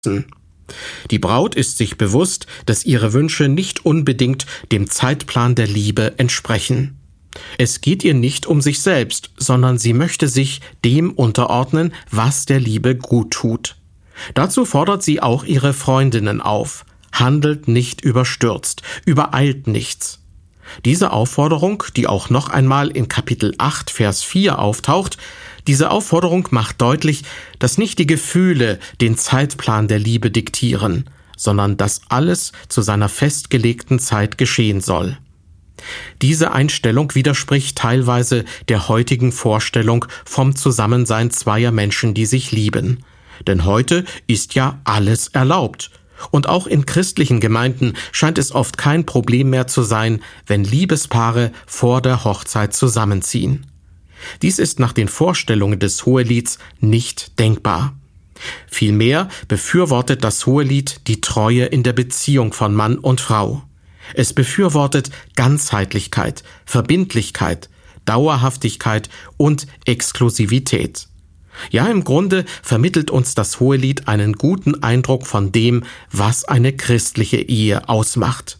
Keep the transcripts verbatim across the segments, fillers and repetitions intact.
Die Braut ist sich bewusst, dass ihre Wünsche nicht unbedingt dem Zeitplan der Liebe entsprechen. Es geht ihr nicht um sich selbst, sondern sie möchte sich dem unterordnen, was der Liebe gut tut. Dazu fordert sie auch ihre Freundinnen auf: Handelt nicht überstürzt, übereilt nichts. Diese Aufforderung, die auch noch einmal in Kapitel acht, Vers vier auftaucht, diese Aufforderung macht deutlich, dass nicht die Gefühle den Zeitplan der Liebe diktieren, sondern dass alles zu seiner festgelegten Zeit geschehen soll. Diese Einstellung widerspricht teilweise der heutigen Vorstellung vom Zusammensein zweier Menschen, die sich lieben. Denn heute ist ja alles erlaubt. Und auch in christlichen Gemeinden scheint es oft kein Problem mehr zu sein, wenn Liebespaare vor der Hochzeit zusammenziehen. Dies ist nach den Vorstellungen des Hohelieds nicht denkbar. Vielmehr befürwortet das Hohelied die Treue in der Beziehung von Mann und Frau. Es befürwortet Ganzheitlichkeit, Verbindlichkeit, Dauerhaftigkeit und Exklusivität. Ja, im Grunde vermittelt uns das Hohelied einen guten Eindruck von dem, was eine christliche Ehe ausmacht.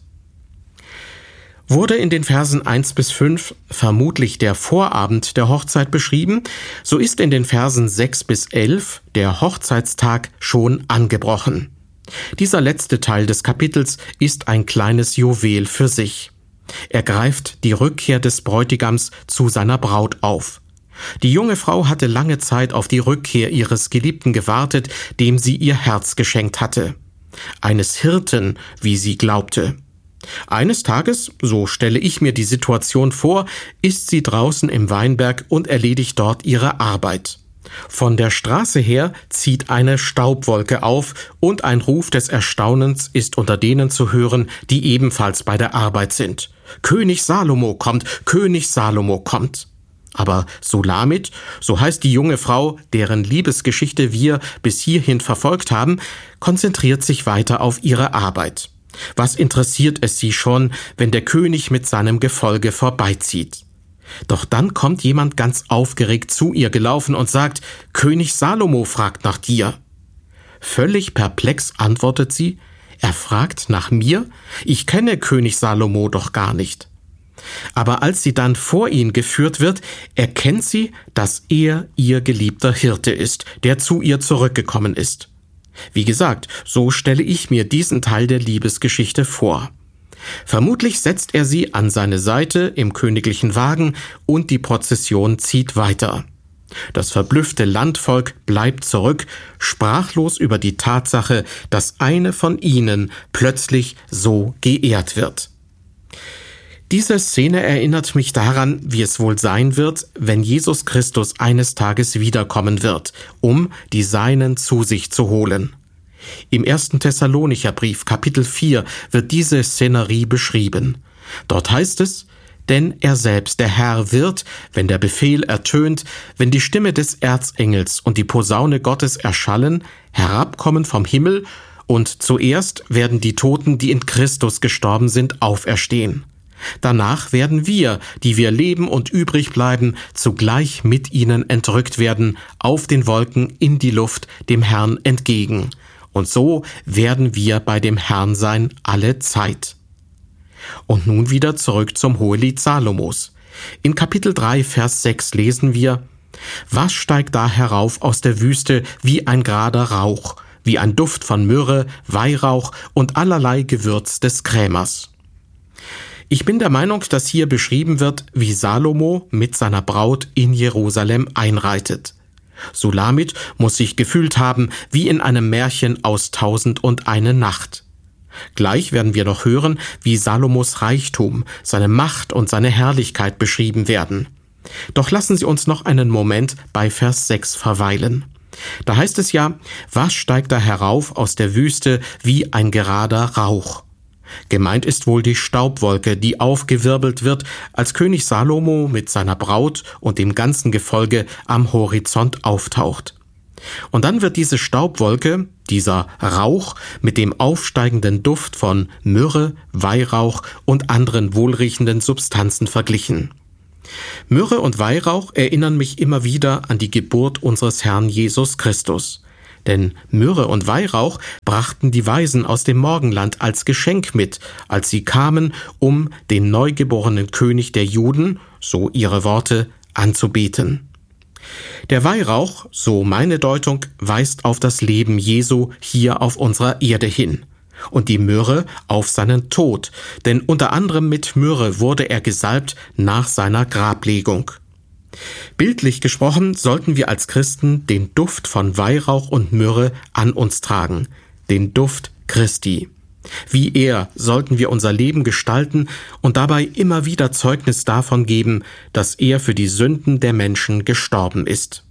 Wurde in den Versen eins bis fünf vermutlich der Vorabend der Hochzeit beschrieben, so ist in den Versen sechs bis elf der Hochzeitstag schon angebrochen. Dieser letzte Teil des Kapitels ist ein kleines Juwel für sich. Er greift die Rückkehr des Bräutigams zu seiner Braut auf. Die junge Frau hatte lange Zeit auf die Rückkehr ihres Geliebten gewartet, dem sie ihr Herz geschenkt hatte. Eines Hirten, wie sie glaubte. Eines Tages, so stelle ich mir die Situation vor, ist sie draußen im Weinberg und erledigt dort ihre Arbeit. Von der Straße her zieht eine Staubwolke auf und ein Ruf des Erstaunens ist unter denen zu hören, die ebenfalls bei der Arbeit sind. König Salomo kommt, König Salomo kommt. Aber Sulamit, so heißt die junge Frau, deren Liebesgeschichte wir bis hierhin verfolgt haben, konzentriert sich weiter auf ihre Arbeit. Was interessiert es sie schon, wenn der König mit seinem Gefolge vorbeizieht? Doch dann kommt jemand ganz aufgeregt zu ihr gelaufen und sagt: König Salomo fragt nach dir. Völlig perplex antwortet sie: Er fragt nach mir? Ich kenne König Salomo doch gar nicht. Aber als sie dann vor ihn geführt wird, erkennt sie, dass er ihr geliebter Hirte ist, der zu ihr zurückgekommen ist. Wie gesagt, so stelle ich mir diesen Teil der Liebesgeschichte vor. Vermutlich setzt er sie an seine Seite im königlichen Wagen und die Prozession zieht weiter. Das verblüffte Landvolk bleibt zurück, sprachlos über die Tatsache, dass eine von ihnen plötzlich so geehrt wird. Diese Szene erinnert mich daran, wie es wohl sein wird, wenn Jesus Christus eines Tages wiederkommen wird, um die Seinen zu sich zu holen. Im ersten Thessalonicher Brief, Kapitel vier, wird diese Szenerie beschrieben. Dort heißt es: Denn er selbst, der Herr, wird, wenn der Befehl ertönt, wenn die Stimme des Erzengels und die Posaune Gottes erschallen, herabkommen vom Himmel, und zuerst werden die Toten, die in Christus gestorben sind, auferstehen. Danach werden wir, die wir leben und übrig bleiben, zugleich mit ihnen entrückt werden, auf den Wolken in die Luft, dem Herrn entgegen. Und so werden wir bei dem Herrn sein alle Zeit. Und nun wieder zurück zum Hohelied Salomos. In Kapitel drei, Vers sechs lesen wir: Was steigt da herauf aus der Wüste wie ein gerader Rauch, wie ein Duft von Myrrhe, Weihrauch und allerlei Gewürz des Krämers. Ich bin der Meinung, dass hier beschrieben wird, wie Salomo mit seiner Braut in Jerusalem einreitet. Sulamit muss sich gefühlt haben wie in einem Märchen aus Tausend und eine Nacht. Gleich werden wir noch hören, wie Salomos Reichtum, seine Macht und seine Herrlichkeit beschrieben werden. Doch lassen Sie uns noch einen Moment bei Vers sechs verweilen. Da heißt es ja: Was steigt da herauf aus der Wüste wie ein gerader Rauch? Gemeint ist wohl die Staubwolke, die aufgewirbelt wird, als König Salomo mit seiner Braut und dem ganzen Gefolge am Horizont auftaucht. Und dann wird diese Staubwolke, dieser Rauch, mit dem aufsteigenden Duft von Myrrhe, Weihrauch und anderen wohlriechenden Substanzen verglichen. Myrrhe und Weihrauch erinnern mich immer wieder an die Geburt unseres Herrn Jesus Christus. Denn Myrrhe und Weihrauch brachten die Weisen aus dem Morgenland als Geschenk mit, als sie kamen, um den neugeborenen König der Juden, so ihre Worte, anzubeten. Der Weihrauch, so meine Deutung, weist auf das Leben Jesu hier auf unserer Erde hin. Und die Myrrhe auf seinen Tod, denn unter anderem mit Myrrhe wurde er gesalbt nach seiner Grablegung. Bildlich gesprochen sollten wir als Christen den Duft von Weihrauch und Myrrhe an uns tragen, den Duft Christi. Wie er sollten wir unser Leben gestalten und dabei immer wieder Zeugnis davon geben, dass er für die Sünden der Menschen gestorben ist.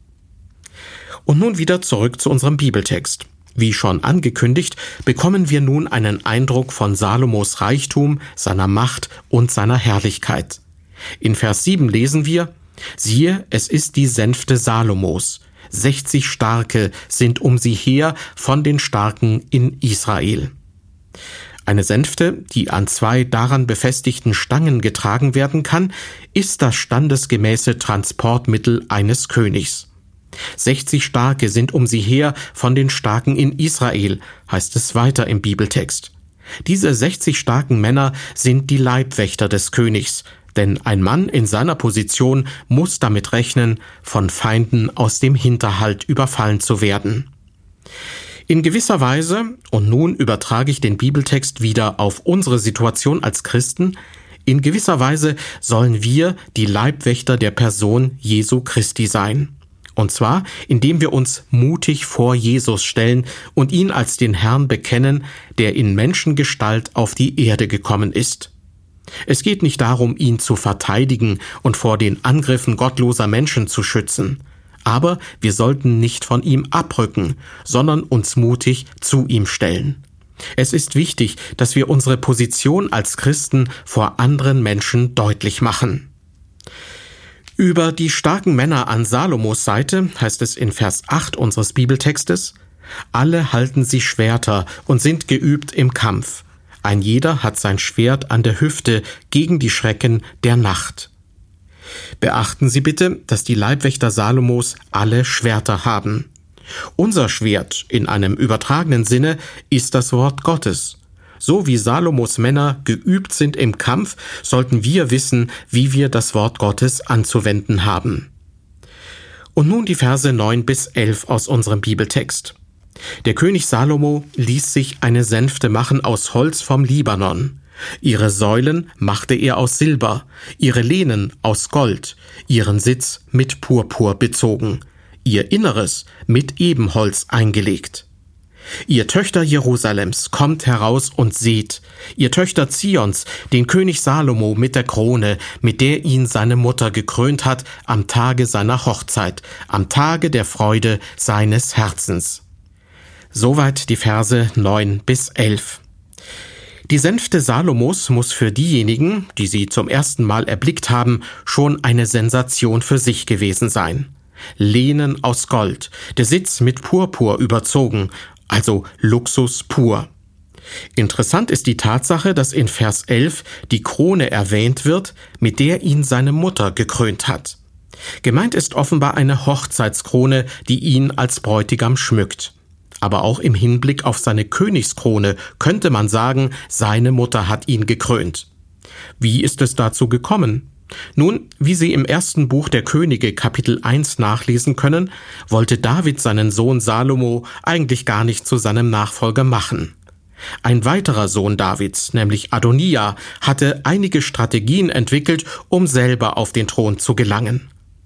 Und nun wieder zurück zu unserem Bibeltext. Wie schon angekündigt, bekommen wir nun einen Eindruck von Salomos Reichtum, seiner Macht und seiner Herrlichkeit. In Vers sieben lesen wir: Siehe, es ist die Sänfte Salomos. Sechzig Starke sind um sie her von den Starken in Israel. Eine Sänfte, die an zwei daran befestigten Stangen getragen werden kann, ist das standesgemäße Transportmittel eines Königs. Sechzig Starke sind um sie her von den Starken in Israel, heißt es weiter im Bibeltext. Diese sechzig starken Männer sind die Leibwächter des Königs, denn ein Mann in seiner Position muss damit rechnen, von Feinden aus dem Hinterhalt überfallen zu werden. In gewisser Weise, und nun übertrage ich den Bibeltext wieder auf unsere Situation als Christen, in gewisser Weise sollen wir die Leibwächter der Person Jesu Christi sein. Und zwar, indem wir uns mutig vor Jesus stellen und ihn als den Herrn bekennen, der in Menschengestalt auf die Erde gekommen ist. Es geht nicht darum, ihn zu verteidigen und vor den Angriffen gottloser Menschen zu schützen. Aber wir sollten nicht von ihm abrücken, sondern uns mutig zu ihm stellen. Es ist wichtig, dass wir unsere Position als Christen vor anderen Menschen deutlich machen. Über die starken Männer an Salomos Seite heißt es in Vers acht unseres Bibeltextes: Alle halten sie Schwerter und sind geübt im Kampf. Ein jeder hat sein Schwert an der Hüfte gegen die Schrecken der Nacht. Beachten Sie bitte, dass die Leibwächter Salomos alle Schwerter haben. Unser Schwert in einem übertragenen Sinne ist das Wort Gottes. So wie Salomos Männer geübt sind im Kampf, sollten wir wissen, wie wir das Wort Gottes anzuwenden haben. Und nun die Verse neun bis elf aus unserem Bibeltext. Der König Salomo ließ sich eine Sänfte machen aus Holz vom Libanon. Ihre Säulen machte er aus Silber, ihre Lehnen aus Gold, ihren Sitz mit Purpur bezogen, ihr Inneres mit Ebenholz eingelegt. Ihr Töchter Jerusalems, kommt heraus und seht, ihr Töchter Zions, den König Salomo mit der Krone, mit der ihn seine Mutter gekrönt hat, am Tage seiner Hochzeit, am Tage der Freude seines Herzens. Soweit die Verse neun bis elf. Die Sänfte Salomos muss für diejenigen, die sie zum ersten Mal erblickt haben, schon eine Sensation für sich gewesen sein. Lehnen aus Gold, der Sitz mit Purpur überzogen, also Luxus pur. Interessant ist die Tatsache, dass in Vers elf die Krone erwähnt wird, mit der ihn seine Mutter gekrönt hat. Gemeint ist offenbar eine Hochzeitskrone, die ihn als Bräutigam schmückt. Aber auch im Hinblick auf seine Königskrone könnte man sagen, seine Mutter hat ihn gekrönt. Wie ist es dazu gekommen? Nun, wie Sie im ersten Buch der Könige Kapitel eins nachlesen können, wollte David seinen Sohn Salomo eigentlich gar nicht zu seinem Nachfolger machen. Ein weiterer Sohn Davids, nämlich Adonija, hatte einige Strategien entwickelt, um selber auf den Thron zu gelangen.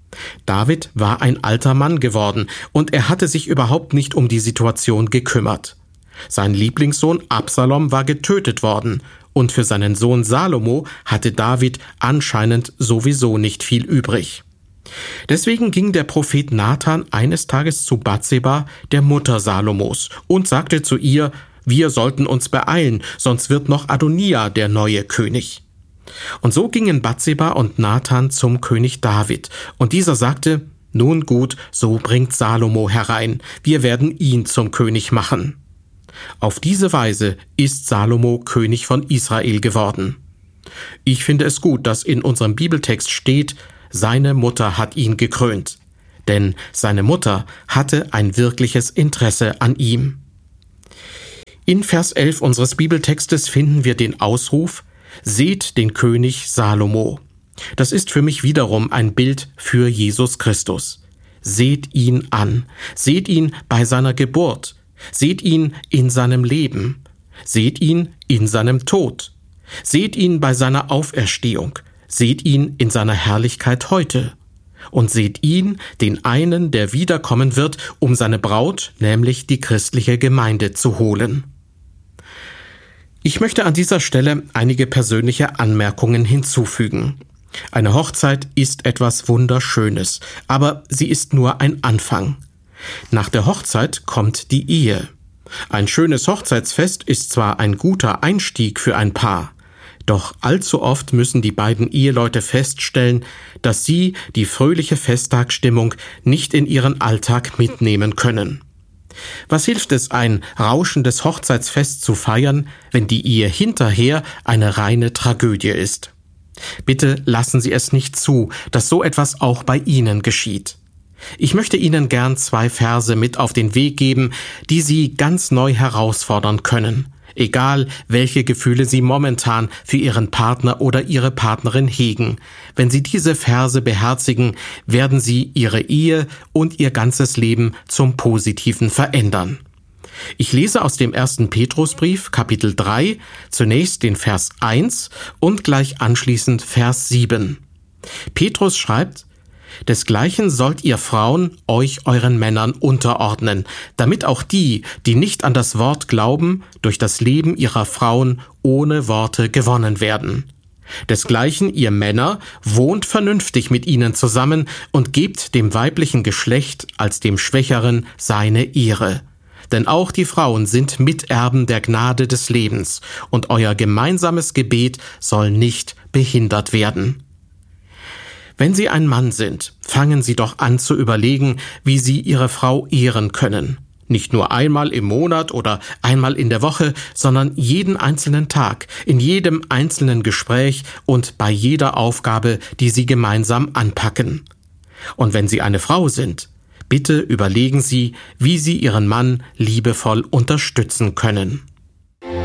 David war ein alter Mann geworden und er hatte sich überhaupt nicht um die Situation gekümmert. Sein Lieblingssohn Absalom war getötet worden und für seinen Sohn Salomo hatte David anscheinend sowieso nicht viel übrig. Deswegen ging der Prophet Nathan eines Tages zu Batseba, der Mutter Salomos, und sagte zu ihr: Wir sollten uns beeilen, sonst wird noch Adonija der neue König. Und so gingen Batseba und Nathan zum König David, und dieser sagte: Nun gut, so bringt Salomo herein, wir werden ihn zum König machen. Auf diese Weise ist Salomo König von Israel geworden. Ich finde es gut, dass in unserem Bibeltext steht: Seine Mutter hat ihn gekrönt. denn seine Mutter hatte ein wirkliches Interesse an ihm. In Vers elf unseres Bibeltextes finden wir den Ausruf: Seht den König Salomo. Das ist für mich wiederum ein Bild für Jesus Christus. Seht ihn an, seht ihn bei seiner Geburt, seht ihn in seinem Leben, seht ihn in seinem Tod, seht ihn bei seiner Auferstehung, seht ihn in seiner Herrlichkeit heute und seht ihn, den einen, der wiederkommen wird, um seine Braut, nämlich die christliche Gemeinde, zu holen. Ich möchte an dieser Stelle einige persönliche Anmerkungen hinzufügen. Eine Hochzeit ist etwas Wunderschönes, aber sie ist nur ein Anfang. Nach der Hochzeit kommt die Ehe. Ein schönes Hochzeitsfest ist zwar ein guter Einstieg für ein Paar, doch allzu oft müssen die beiden Eheleute feststellen, dass sie die fröhliche Festtagsstimmung nicht in ihren Alltag mitnehmen können. Was hilft es, ein rauschendes Hochzeitsfest zu feiern, wenn die Ehe hinterher eine reine Tragödie ist? Bitte lassen Sie es nicht zu, dass so etwas auch bei Ihnen geschieht. Ich möchte Ihnen gern zwei Verse mit auf den Weg geben, die Sie ganz neu herausfordern können, egal welche Gefühle Sie momentan für Ihren Partner oder Ihre Partnerin hegen. Wenn Sie diese Verse beherzigen, werden Sie Ihre Ehe und Ihr ganzes Leben zum Positiven verändern. Ich lese aus dem ersten Petrusbrief, Kapitel drei, zunächst den Vers eins und gleich anschließend Vers sieben. Petrus schreibt: Desgleichen sollt ihr Frauen euch euren Männern unterordnen, damit auch die, die nicht an das Wort glauben, durch das Leben ihrer Frauen ohne Worte gewonnen werden. Desgleichen ihr Männer, wohnt vernünftig mit ihnen zusammen und gebt dem weiblichen Geschlecht als dem Schwächeren seine Ehre. Denn auch die Frauen sind Miterben der Gnade des Lebens, und euer gemeinsames Gebet soll nicht behindert werden. Wenn Sie ein Mann sind, fangen Sie doch an zu überlegen, wie Sie Ihre Frau ehren können. Nicht nur einmal im Monat oder einmal in der Woche, sondern jeden einzelnen Tag, in jedem einzelnen Gespräch und bei jeder Aufgabe, die Sie gemeinsam anpacken. Und wenn Sie eine Frau sind, bitte überlegen Sie, wie Sie Ihren Mann liebevoll unterstützen können.